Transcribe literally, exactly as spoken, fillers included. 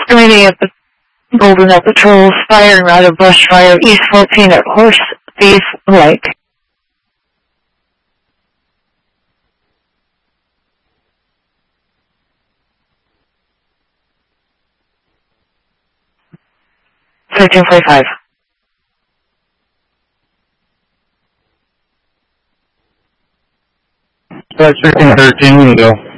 Screening at the Golden at Patrols, firing route of brush fire, East fourteen at Horse Thief Lake. thirteen forty-five. That's thirteen thirteen, we can go.